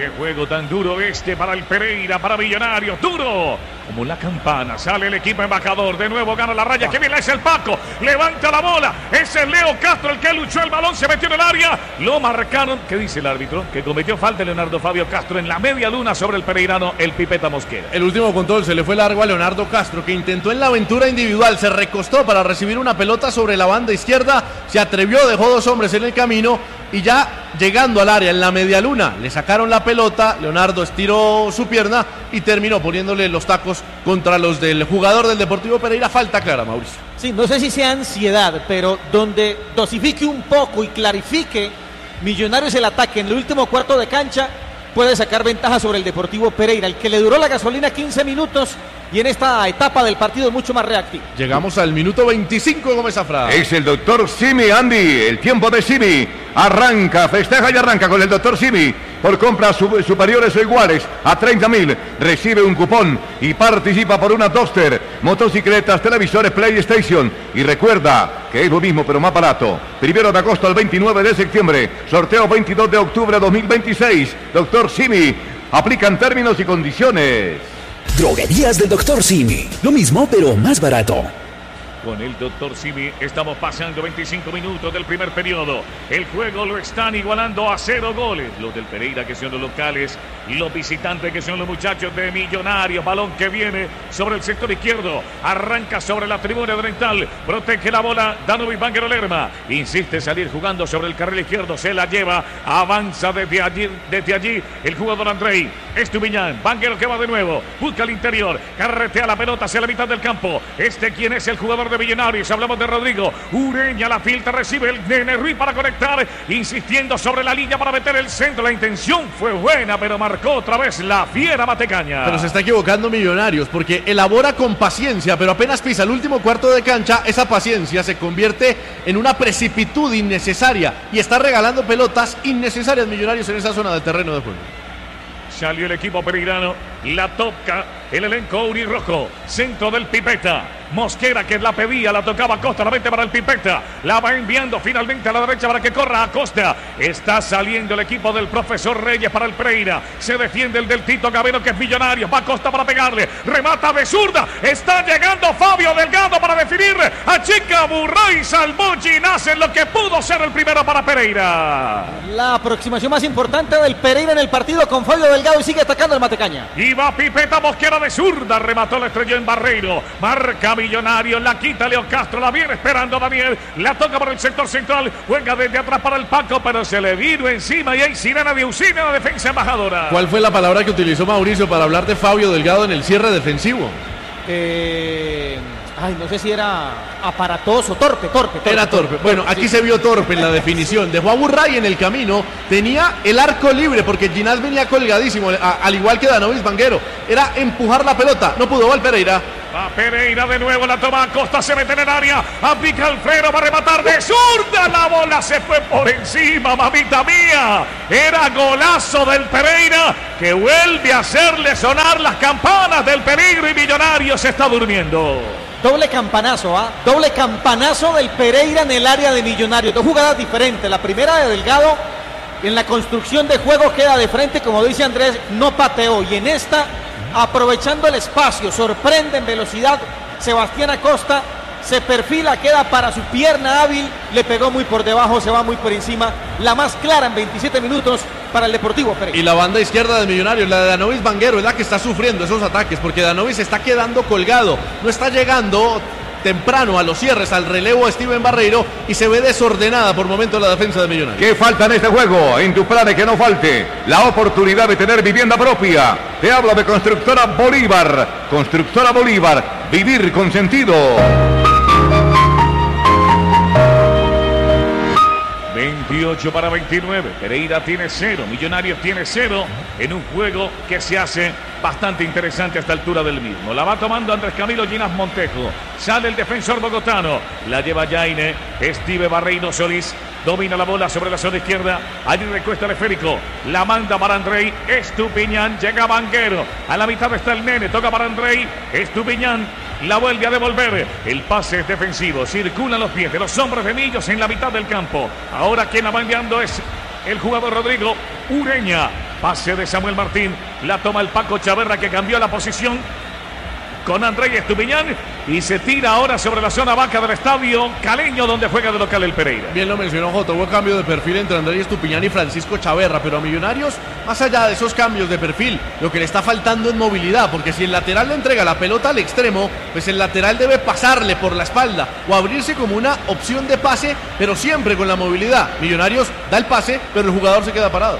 Qué juego tan duro este para el Pereira, para Millonarios. Duro como la campana. Sale el equipo embajador. De nuevo gana la raya. Que viene es el Paco. Levanta la bola. Es el Leo Castro el que luchó el balón. Se metió en el área. Lo marcaron. ¿Qué dice el árbitro? Que cometió falta Leonardo Fabio Castro en la media luna sobre el pereirano, el Pipeta Mosquera. El último control se le fue largo a Leonardo Castro, que intentó en la aventura individual. Se recostó para recibir una pelota sobre la banda izquierda. Se atrevió, dejó 2 hombres en el camino. Y ya llegando al área en la media luna, le sacaron la pelota. Leonardo estiró su pierna y terminó poniéndole los tacos contra los del jugador del Deportivo Pereira. Falta clara, Mauricio. Sí, no sé si sea ansiedad, pero donde dosifique un poco y clarifique Millonarios el ataque en el último cuarto de cancha, puede sacar ventaja sobre el Deportivo Pereira, el que le duró la gasolina 15 minutos y en esta etapa del partido es mucho más reactivo. Llegamos al minuto 25 de Gómez Zafra. Es el doctor Simi, Andy. El tiempo de Simi. Arranca, festeja y arranca con el doctor Simi. Por compras superiores o iguales a 30.000, recibe un cupón y participa por una Duster, motocicletas, televisores, PlayStation. Y recuerda que es lo mismo pero más barato. 1 de agosto al 29 de septiembre. Sorteo 22 de octubre de 2026. Doctor Simi. Aplican términos y condiciones. Droguerías del Dr. Simi. Lo mismo, pero más barato. Con el doctor Simi estamos pasando 25 minutos del primer periodo. El juego lo están igualando a 0 goles. Los del Pereira, que son los locales, y los visitantes, que son los muchachos de Millonarios. Balón que viene sobre el sector izquierdo. Arranca sobre la tribuna oriental. Protege la bola Danovic Vanguero Lerma. Insiste salir jugando sobre el carril izquierdo. Se la lleva. Avanza desde allí el jugador Andrei. Estupiñán. Vanguero que va de nuevo. Busca el interior. Carretea la pelota hacia la mitad del campo. ¿Quién es el jugador de Millonarios? Hablamos de Rodrigo Ureña. La filtra, recibe el Nene Ruiz para conectar, insistiendo sobre la línea para meter el centro. La intención fue buena, pero marcó otra vez la fiera Matecaña. Pero se está equivocando Millonarios, porque elabora con paciencia, pero apenas pisa el último cuarto de cancha, esa paciencia se convierte en una precipitud innecesaria y está regalando pelotas innecesarias Millonarios en esa zona del terreno de juego. Salió el equipo pereirano, la toca el elenco Urirrojo, centro del Pipeta. Mosquera, que la pedía, la tocaba Acosta, la mete para el Pipeta, la va enviando finalmente a la derecha para que corra Acosta. Está saliendo el equipo del profesor Reyes para el Pereira. Se defiende el del Tito Gavero, que es Millonario. Va Acosta para pegarle, remata de zurda. Está llegando Fabio Delgado para definir. Achica Burray, salvó Ginás en lo que pudo ser el primero para Pereira. La aproximación más importante del Pereira en el partido con Fabio Delgado y sigue atacando el Matecaña. Y va Pipeta, Mosquera de zurda, remató, la estrelló en Barreiro. Marca Millonarios, la quita Leo Castro, la viene esperando Daniel, la toca por el sector central, juega desde atrás para el Paco, pero se le vino encima y hay sirena de Usina en la defensa embajadora. ¿Cuál fue la palabra que utilizó Mauricio para hablar de Fabio Delgado en el cierre defensivo? No sé si era aparatoso, torpe. Era torpe. Bueno, aquí sí se vio torpe en la definición. Dejó a Burray en el camino, tenía el arco libre porque Ginás venía colgadísimo, al igual que Danovic Vanguero. Era empujar la pelota, no pudo. Va el Pereira. Va Pereira de nuevo, la toma Acosta, se mete en el área, aplica Alfredo, va a rematar de zurda, la bola se fue por encima, mamita mía. Era golazo del Pereira, que vuelve a hacerle sonar las campanas del peligro y Millonarios se está durmiendo. Doble campanazo, doble campanazo del Pereira en el área de Millonarios. 2 jugadas diferentes. La primera de Delgado, en la construcción de juego queda de frente, como dice Andrés, no pateó. Y en esta, aprovechando el espacio, sorprende en velocidad Sebastián Acosta, se perfila, queda para su pierna hábil, le pegó muy por debajo, se va muy por encima. La más clara en 27 minutos para el Deportivo Pereira. Y la banda izquierda de Millonarios, la de Danovic Vanguero, es la que está sufriendo esos ataques, porque Danovic se está quedando colgado, no está llegando temprano a los cierres, al relevo a Steven Barreiro, y se ve desordenada por momentos la defensa de Millonarios. ¿Qué falta en este juego? En tus planes que no falte la oportunidad de tener vivienda propia. Te hablo de Constructora Bolívar. Constructora Bolívar, vivir con sentido. 28 para 29, Pereira tiene 0, Millonarios tiene 0, en un juego que se hace bastante interesante a esta altura del mismo. La va tomando Andrés Camilo Ginás Montejo, sale el defensor bogotano, la lleva Jaine, Steve Barreiro Solís, domina la bola sobre la zona izquierda, allí recuesta el esférico, la manda para Andrei, Estupiñán, llega Vanguero, a la mitad está el Nene, toca para Andrei, Estupiñán, la vuelve a devolver, el pase es defensivo, circulan los pies de los hombres de Millos en la mitad del campo. Ahora quien la va enviando es el jugador Rodrigo Ureña. Pase de Samuel Martín. La toma el Paco Chaverra, que cambió la posición con André Estupiñán y se tira ahora sobre la zona baja del estadio Caleño, donde juega de local el Pereira. Bien lo mencionó Jota, hubo cambio de perfil entre André Estupiñán y Francisco Chaverra, pero a Millonarios, más allá de esos cambios de perfil, lo que le está faltando es movilidad, porque si el lateral le entrega la pelota al extremo, pues el lateral debe pasarle por la espalda o abrirse como una opción de pase, pero siempre con la movilidad. Millonarios da el pase, pero el jugador se queda parado.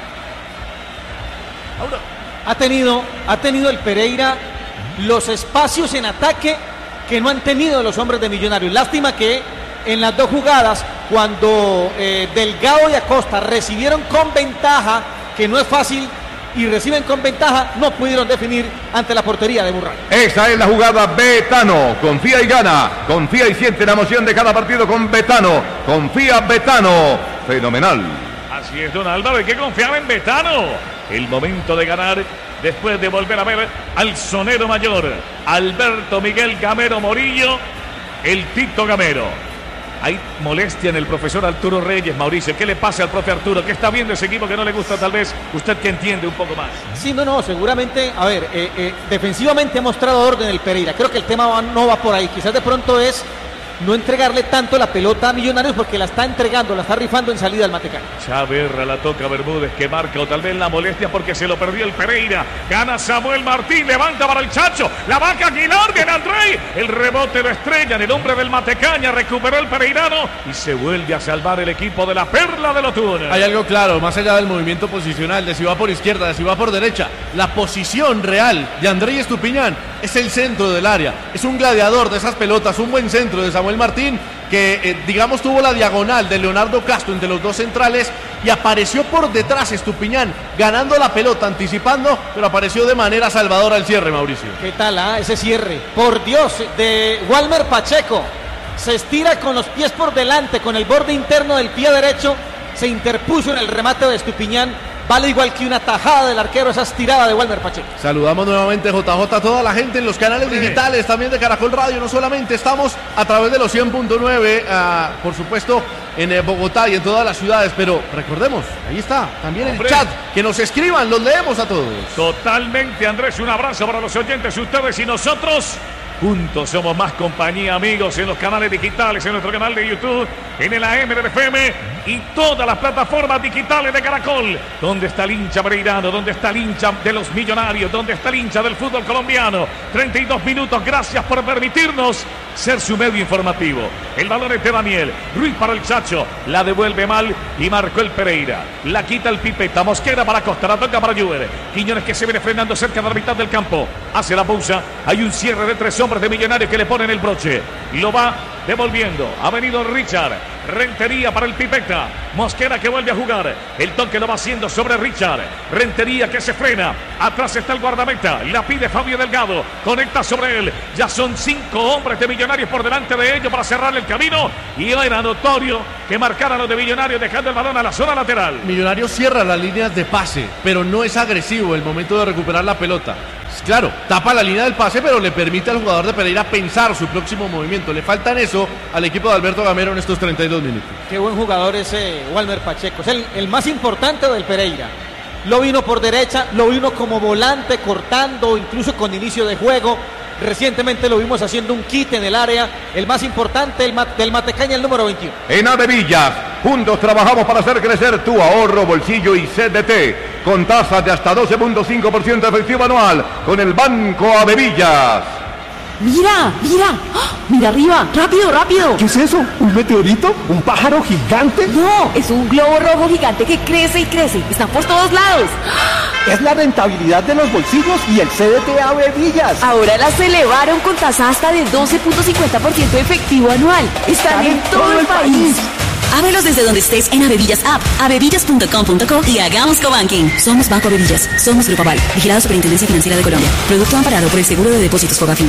Ahora, ha tenido el Pereira los espacios en ataque que no han tenido los hombres de Millonarios. Lástima que en las dos jugadas, cuando Delgado y Acosta recibieron con ventaja, que no es fácil, y reciben con ventaja, no pudieron definir ante la portería de Burral. Esa es la jugada Betano. Confía y gana. Confía y siente la emoción de cada partido con Betano. Confía Betano. Fenomenal. Así es, don Álvaro, hay que confiar en Betano. El momento de ganar, después de volver a ver al sonero mayor, Alberto Miguel Gamero Morillo, el Tito Gamero. Hay molestia en el profesor Arturo Reyes, Mauricio. ¿Qué le pasa al profe Arturo? ¿Qué está viendo ese equipo que no le gusta tal vez? Usted que entiende un poco más. Sí, no, seguramente, a ver, defensivamente ha mostrado orden el Pereira. Creo que el tema no va por ahí. Quizás de pronto es no entregarle tanto la pelota a Millonarios, porque la está entregando, la está rifando en salida al Matecaña. Chaverra la toca Bermúdez, que marca, o tal vez la molestia porque se lo perdió el Pereira. Gana Samuel Martín, levanta para el Chacho, la vaca Aguilar, viene André, el rebote lo estrella en el hombre del Matecaña, recuperó el pereirano y se vuelve a salvar el equipo de la Perla de Lotún. Hay algo claro, más allá del movimiento posicional, de si va por izquierda, de si va por derecha, la posición real de André Estupiñán es el centro del área, es un gladiador de esas pelotas, un buen centro de Samuel Martín, que digamos tuvo la diagonal de Leonardo Castro entre los dos centrales y apareció por detrás Estupiñán, ganando la pelota, anticipando, pero apareció de manera salvadora el cierre, Mauricio. ¿Qué tal ese cierre? Por Dios, de Walmer Pacheco. Se estira con los pies por delante, con el borde interno del pie derecho, se interpuso en el remate de Estupiñán. Vale igual que una tajada del arquero esa estirada de Walmer Pacheco. Saludamos nuevamente, JJ, a toda la gente en los canales digitales, también de Caracol Radio. No solamente estamos a través de los 100.9, por supuesto, en Bogotá y en todas las ciudades, pero recordemos, ahí está, también el chat, que nos escriban, los leemos a todos. Totalmente, Andrés, un abrazo para los oyentes, ustedes y nosotros. Juntos somos más compañía, amigos, en los canales digitales, en nuestro canal de YouTube, en el AM del FM y todas las plataformas digitales de Caracol. ¿Dónde está el hincha pereirano? ¿Dónde está el hincha de los Millonarios? ¿Dónde está el hincha del fútbol colombiano? 32 minutos, gracias por permitirnos ser su medio informativo. El balón es de Daniel Ruiz para el Chacho, la devuelve mal y marcó el Pereira. La quita el Pipeta, Mosquera para Costa, la toca para Lluver. Quiñones, que se viene frenando cerca de la mitad del campo, hace la pausa. Hay un cierre de 3 hombres de Millonarios que le ponen el broche. Lo va devolviendo. Ha venido Richard. Rentería para el Pipeta. Mosquera, que vuelve a jugar. El toque lo va haciendo sobre Richard. Rentería, que se frena. Atrás está el guardameta. La pide Fabio Delgado. Conecta sobre él. Ya son 5 hombres de Millonarios por delante de ellos para cerrarle el camino. Y era notorio que marcaran los de Millonarios, dejando el balón a la zona lateral. Millonarios cierra las líneas de pase, pero no es agresivo el momento de recuperar la pelota. Claro, tapa la línea del pase, pero le permite al jugador de Pereira pensar su próximo movimiento. Le falta en eso al equipo de Alberto Gamero en estos 32 minutos. Qué buen jugador ese Walmer Pacheco. Es el más importante del Pereira. Lo vino por derecha, lo vino como volante, cortando, incluso con inicio de juego. Recientemente lo vimos haciendo un quite en el área. El más importante del Matecaña, el número 21. En Avevillas, juntos trabajamos para hacer crecer tu ahorro, bolsillo y CDT. Con tasas de hasta 12.5% de efectivo anual con el Banco Avevillas. Mira, mira, mira arriba, rápido, rápido. ¿Qué es eso? ¿Un meteorito? ¿Un pájaro gigante? No, es un globo rojo gigante que crece y crece. Están por todos lados. Es la rentabilidad de los bolsillos y el CDT Avevillas. Ahora las elevaron con tasa hasta de 12.50% de efectivo anual. Están en todo el país. Ábrelos desde donde estés en Avevillas App, avevillas.com.co y hagamos cobanking. Somos Banco Avevillas, somos Grupo Aval, vigilado Superintendencia Financiera de Colombia. Producto amparado por el Seguro de Depósitos Fogafín.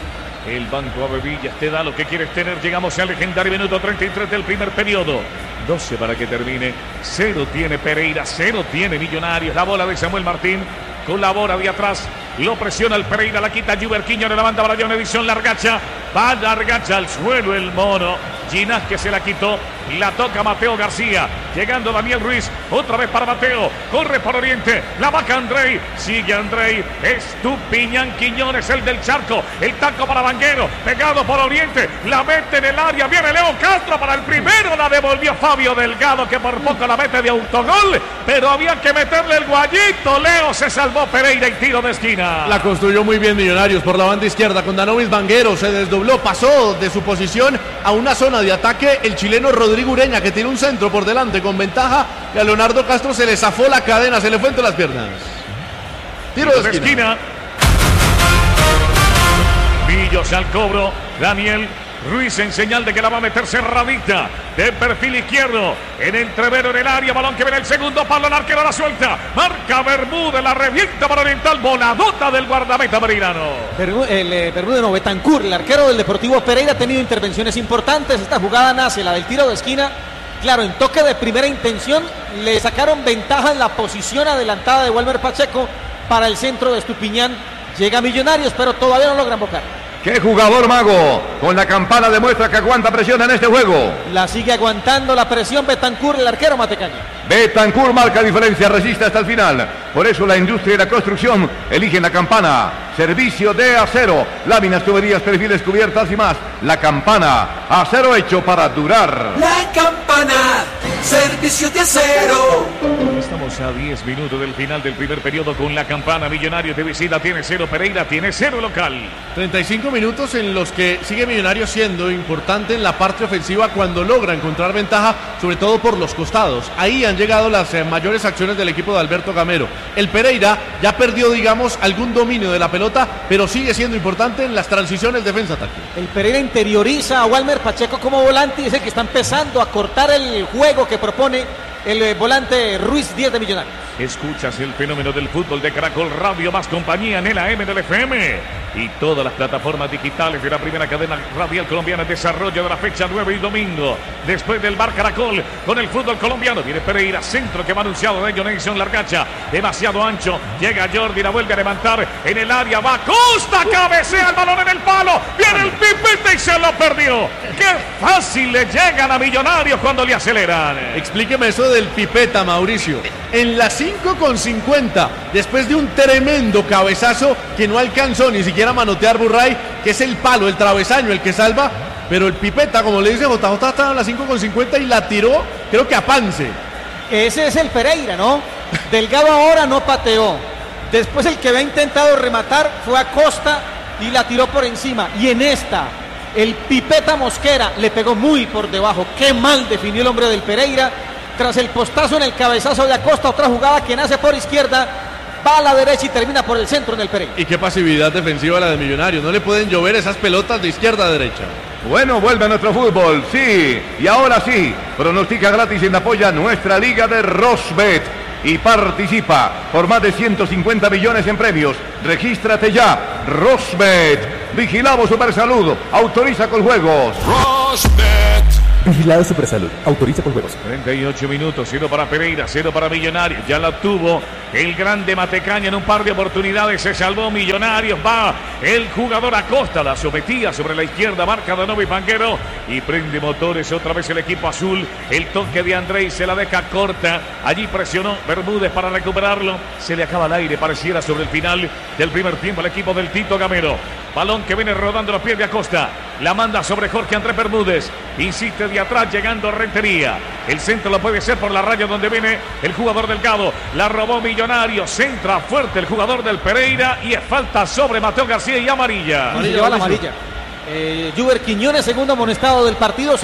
El Banco Avevillas te da lo que quieres tener. Llegamos al legendario minuto 33 del primer periodo. 12 para que termine. 0 tiene Pereira, 0 tiene Millonarios. La bola de Samuel Martín. Colabora de atrás. Lo presiona el Pereira. La quita Lluver. Quiñones, la banda para John Edición. Largacha. Va Largacha al suelo el mono. Ginás que se la quitó, la toca Mateo García, llegando Daniel Ruiz, otra vez para Mateo, corre por Oriente, la vaca Andrei, sigue Andrei, Estupiñán Quiñones, el del Charco, el taco para Vanguero, pegado por Oriente, la mete en el área, viene Leo Castro para el primero, la devolvió Fabio Delgado, que por poco la mete de autogol, pero había que meterle el guayito, Leo se salvó Pereira en tiro de esquina. La construyó muy bien Millonarios por la banda izquierda con Danovis Vanguero, se desdobló, pasó de su posición a una zona de ataque el chileno Rodrigo Ureña, que tiene un centro por delante con ventaja, y a Leonardo Castro se le zafó la cadena, se le fue entre las piernas. Tiro de esquina. Millos al cobro, Daniel Ruiz en señal de que la va a meter cerradita, de perfil izquierdo, en el trevero en el área, balón que viene el segundo palo, el arquero la suelta, marca Bermúdez, la revienta para Oriental, voladota del guardameta pereirano. Bermúdez no, Betancur, el arquero del Deportivo Pereira, ha tenido intervenciones importantes, esta jugada nace, la del tiro de esquina, claro, en toque de primera intención, le sacaron ventaja en la posición adelantada de Walmer Pacheco para el centro de Estupiñán, llega Millonarios, pero todavía no logran bocar. ¡Qué jugador, Mago! Con la campana demuestra que aguanta presión en este juego. La sigue aguantando la presión Betancur, el arquero Matecaña. Betancur marca diferencia, resiste hasta el final. Por eso la industria y la construcción eligen la campana. Servicio de acero, láminas, tuberías, perfiles, cubiertas y más. La campana, acero hecho para durar. La campana, servicio de acero. Estamos a 10 minutos del final del primer periodo con la campana. Millonarios de visita tiene 0, Pereira tiene 0 local. 35 minutos en los que sigue Millonarios siendo importante en la parte ofensiva cuando logra encontrar ventaja, sobre todo por los costados. Ahí han llegado las mayores acciones del equipo de Alberto Gamero. El Pereira ya perdió, digamos, algún dominio de la pelota, pero sigue siendo importante en las transiciones defensa-ataque. El Pereira interioriza a Walmer Pacheco como volante y es el que está empezando a cortar el juego que propone el volante Ruiz 10 de Millonarios. Escuchas el fenómeno del fútbol de Caracol Radio, más compañía en el AM del FM y todas las plataformas digitales de la primera cadena radial colombiana. Desarrollo de la fecha 9 y domingo. Después del Bar Caracol con el fútbol colombiano. Viene Pereira, centro que va anunciado de Jonathan Largacha. Demasiado ancho. Llega Jordi, la vuelve a levantar en el área. Va Costa, cabecea el balón en el palo. Viene el Pipita y se lo perdió. Qué fácil le llegan a Millonarios cuando le aceleran. Explíqueme eso del Pipeta, Mauricio. En las 5:50, después de un tremendo cabezazo que no alcanzó ni siquiera a manotear Burray, que es el palo, el travesaño, el que salva, pero el Pipeta, como le dice JJ, estaba en las 5:50 y la tiró, creo que a Pance. Ese es el Pereira, ¿no? Delgado ahora no pateó. Después el que había intentado rematar fue a Costa y la tiró por encima. Y en esta, el Pipeta Mosquera le pegó muy por debajo. Qué mal definió el hombre del Pereira. Tras el postazo en el cabezazo de Acosta, otra jugada que nace por izquierda, va a la derecha y termina por el centro en el Pereira. Y qué pasividad defensiva la de Millonarios, no le pueden llover esas pelotas de izquierda a derecha. Bueno, vuelve a nuestro fútbol, sí, y ahora sí, pronostica gratis y apoya nuestra liga de Rosbet y participa por más de 150 millones en premios. Regístrate ya, Rosbet, Vigilamos Supersalud, autoriza con juegos. Rosbet. Vigilado Supersalud, autoriza con juegos. 38 minutos, 0 para Pereira, 0 para Millonarios. Ya la tuvo el grande Matecaña en un par de oportunidades, se salvó Millonarios. Va el jugador Acosta, la sometía sobre la izquierda, marca Danovi Vanguero y prende motores otra vez el equipo azul. El toque de Andrei se la deja corta. Allí presionó Bermúdez para recuperarlo. Se le acaba el aire, pareciera sobre el final del primer tiempo el equipo del Tito Gamero. Balón que viene rodando los pies de Acosta. La manda sobre Jorge Andrés Bermúdez. Insiste de atrás llegando Rentería. El centro lo puede ser por la raya donde viene el jugador Delgado. La robó Millonarios. Centra fuerte el jugador del Pereira y es falta sobre Mateo García y amarilla. Lleva la amarilla. Juber Quiñones, segundo amonestado del partido.